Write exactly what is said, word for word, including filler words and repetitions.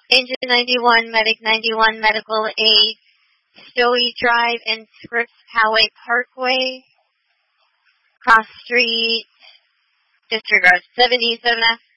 Engine ninety-one, Medic ninety-one, Medical Aid, Stowey Drive and Scripps Highway Parkway, Cross Street, disregard seventy-seven F.